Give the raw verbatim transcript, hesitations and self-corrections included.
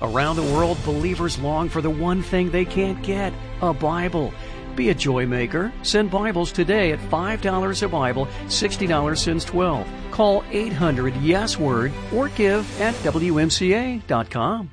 Around the world, believers long for the one thing they can't get, a Bible. Be a joy maker. Send Bibles today at five dollars a Bible, sixty dollars since twelve. Call eight hundred yes word or give at W M C A dot com.